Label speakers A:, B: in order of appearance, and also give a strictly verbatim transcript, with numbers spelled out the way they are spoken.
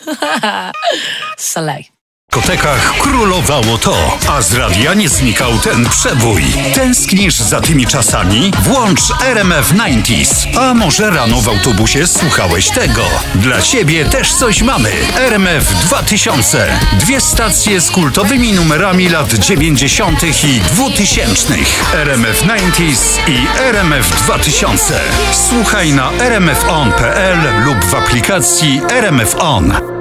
A: Slay.
B: W dyskotekach królowało to, a z radia nie znikał ten przebój. Tęsknisz za tymi czasami? Włącz R M F dziewięćdziesiąt. A może rano w autobusie słuchałeś tego? Dla ciebie też coś mamy. R M F dwa tysiące. Dwie stacje z kultowymi numerami lat dziewięćdziesiątych i dwutysięcznych. R M F dziewięćdziesiąt i R M F dwa tysiące. Słuchaj na r m f on kropka p l lub w aplikacji R M F On.